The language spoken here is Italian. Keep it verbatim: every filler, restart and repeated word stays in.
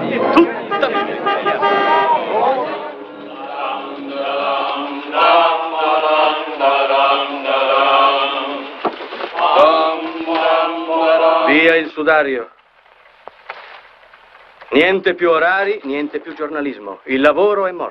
democrazia, tutta l'Italia. Via il sudario. Niente più orari, niente più giornalismo. Il lavoro è morto.